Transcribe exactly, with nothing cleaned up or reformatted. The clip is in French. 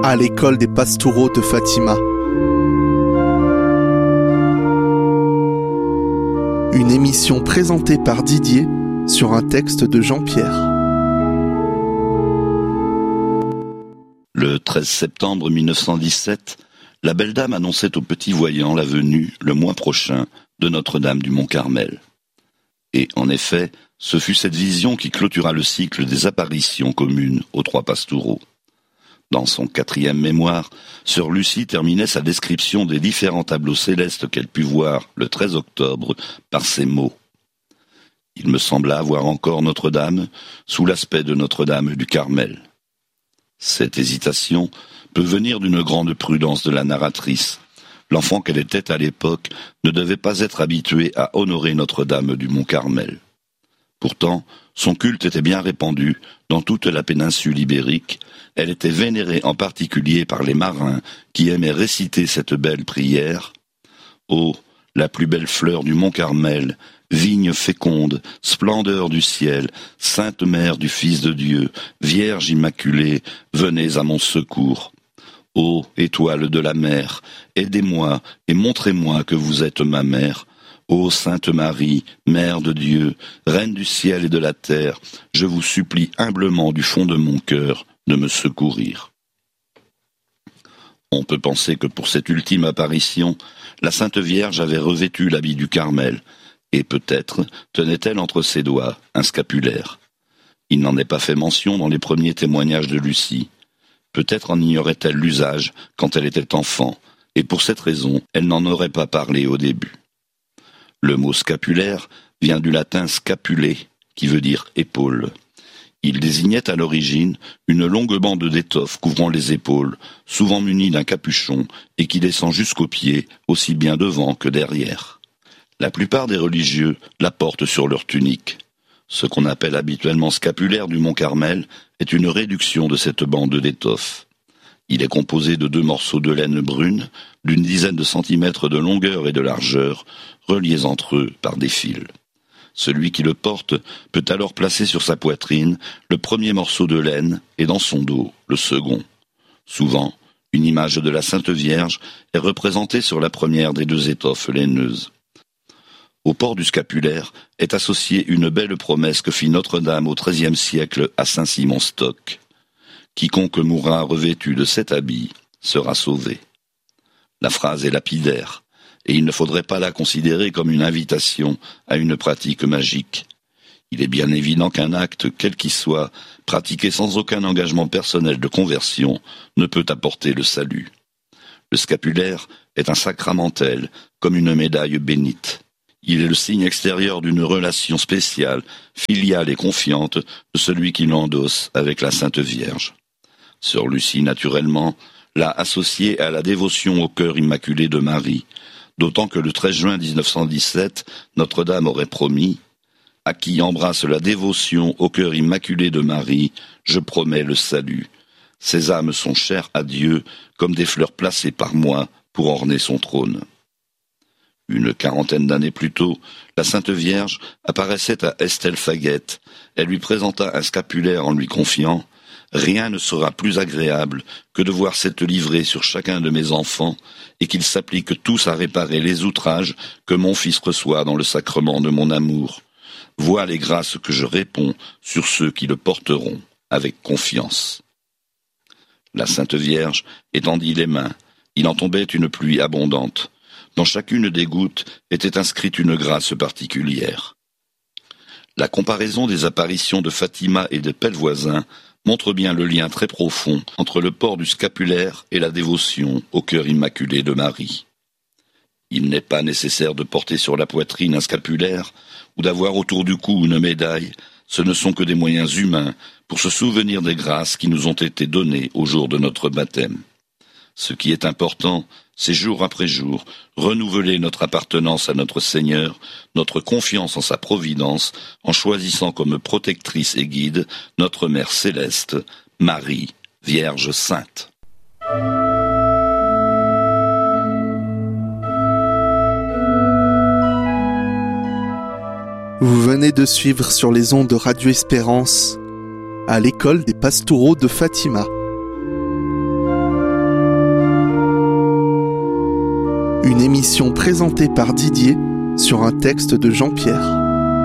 à l'école des Pastoureaux de Fatima. Une émission présentée par Didier sur un texte de Jean-Pierre. Le treize septembre mille neuf cent dix-sept, la belle dame annonçait au petit voyant la venue, le mois prochain, de Notre-Dame du Mont-Carmel. Et, en effet, ce fut cette vision qui clôtura le cycle des apparitions communes aux trois Pastoureaux. Dans son quatrième mémoire, sœur Lucie terminait sa description des différents tableaux célestes qu'elle put voir le treize octobre par ces mots. Il me sembla voir encore Notre-Dame sous l'aspect de Notre-Dame du Carmel. Cette hésitation peut venir d'une grande prudence de la narratrice. L'enfant qu'elle était à l'époque ne devait pas être habitué à honorer Notre-Dame du Mont-Carmel. Pourtant, son culte était bien répandu dans toute la péninsule ibérique. Elle était vénérée en particulier par les marins qui aimaient réciter cette belle prière. Ô, la plus belle fleur du Mont-Carmel, vigne féconde, splendeur du ciel, sainte mère du Fils de Dieu, Vierge immaculée, venez à mon secours. Ô, étoile de la mer, aidez-moi et montrez-moi que vous êtes ma mère. Ô Sainte Marie, Mère de Dieu, Reine du ciel et de la terre, je vous supplie humblement du fond de mon cœur de me secourir. On peut penser que pour cette ultime apparition, la Sainte Vierge avait revêtu l'habit du Carmel, et peut-être tenait-elle entre ses doigts un scapulaire. Il n'en est pas fait mention dans les premiers témoignages de Lucie. Peut-être en ignorait-elle l'usage quand elle était enfant, et pour cette raison, elle n'en aurait pas parlé au début. Le mot scapulaire vient du latin scapulae, qui veut dire épaule. Il désignait à l'origine une longue bande d'étoffe couvrant les épaules, souvent munie d'un capuchon et qui descend jusqu'aux pieds, aussi bien devant que derrière. La plupart des religieux la portent sur leur tunique. Ce qu'on appelle habituellement scapulaire du Mont-Carmel est une réduction de cette bande d'étoffe. Il est composé de deux morceaux de laine brune, d'une dizaine de centimètres de longueur et de largeur, reliés entre eux par des fils. Celui qui le porte peut alors placer sur sa poitrine le premier morceau de laine et dans son dos le second. Souvent, une image de la Sainte Vierge est représentée sur la première des deux étoffes laineuses. Au port du scapulaire est associée une belle promesse que fit Notre-Dame au treizième siècle à Saint-Simon-Stock. Quiconque mourra revêtu de cet habit sera sauvé. La phrase est lapidaire, et il ne faudrait pas la considérer comme une invitation à une pratique magique. Il est bien évident qu'un acte, quel qu'il soit, pratiqué sans aucun engagement personnel de conversion, ne peut apporter le salut. Le scapulaire est un sacramentel, comme une médaille bénite. Il est le signe extérieur d'une relation spéciale, filiale et confiante de celui qui l'endosse avec la Sainte Vierge. Sœur Lucie, naturellement, l'a associé à la dévotion au cœur immaculé de Marie, d'autant que le treize juin mille neuf cent dix-sept, Notre-Dame aurait promis « À qui embrasse la dévotion au cœur immaculé de Marie, je promets le salut. Ces âmes sont chères à Dieu comme des fleurs placées par moi pour orner son trône. » Une quarantaine d'années plus tôt, la Sainte Vierge apparaissait à Estelle Faguette. Elle lui présenta un scapulaire en lui confiant « Rien ne sera plus agréable que de voir cette livrée sur chacun de mes enfants et qu'ils s'appliquent tous à réparer les outrages que mon fils reçoit dans le sacrement de mon amour. Vois les grâces que je réponds sur ceux qui le porteront avec confiance. » La Sainte Vierge étendit les mains. Il en tombait une pluie abondante. Dans chacune des gouttes était inscrite une grâce particulière. La comparaison des apparitions de Fatima et de Pellevoisin montre bien le lien très profond entre le port du scapulaire et la dévotion au cœur immaculé de Marie. Il n'est pas nécessaire de porter sur la poitrine un scapulaire ou d'avoir autour du cou une médaille, ce ne sont que des moyens humains pour se souvenir des grâces qui nous ont été données au jour de notre baptême. Ce qui est important, c'est jour après jour, renouveler notre appartenance à notre Seigneur, notre confiance en sa providence, en choisissant comme protectrice et guide notre Mère Céleste, Marie, Vierge Sainte. Vous venez de suivre sur les ondes de Radio Espérance à l'école des Pastoureaux de Fatima. Une émission présentée par Didier sur un texte de Jean-Pierre.